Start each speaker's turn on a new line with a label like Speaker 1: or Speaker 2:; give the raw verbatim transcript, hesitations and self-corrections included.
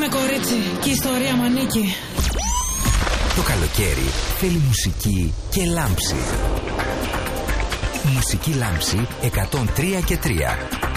Speaker 1: Είμαι κορίτσι και η ιστορία μ' ανήκει.
Speaker 2: Το καλοκαίρι θέλει μουσική και λάμψη. Μουσική λάμψη εκατόν τρία και τρία.